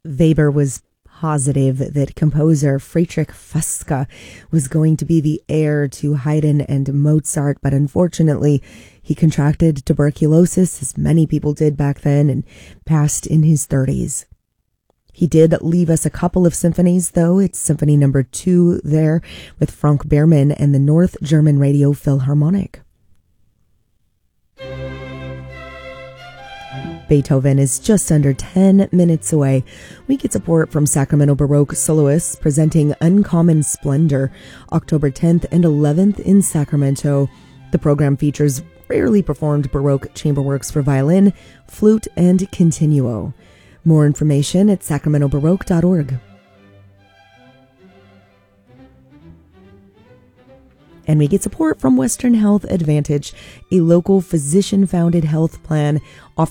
Weber was positive that composer Friedrich Fusca was going to be the heir to Haydn and Mozart, but unfortunately, he contracted tuberculosis, as many people did back then, and passed in his 30s. He did leave us a couple of symphonies, though. It's Symphony Number 2 there with Frank Behrmann and the North German Radio Philharmonic. Beethoven is just under 10 minutes away. We get support from Sacramento Baroque soloists presenting Uncommon Splendor, October 10th and 11th in Sacramento. The program features rarely performed Baroque chamber works for violin, flute, and continuo. More information at sacramentobaroque.org. And we get support from Western Health Advantage, a local physician-founded health plan offering